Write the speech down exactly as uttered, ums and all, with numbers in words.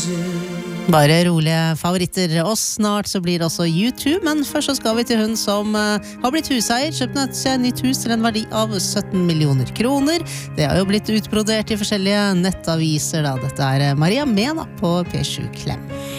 Bare rolige favoritter, og snart så blir det også YouTube, men først så skal vi til hun som uh, har blitt huseier, kjøpt et nytt hus til en verdi av sytten millioner kroner. Det har jo blitt utbrodert i forskjellige nettaviser da. Dette er Maria Mena på P sju Klem.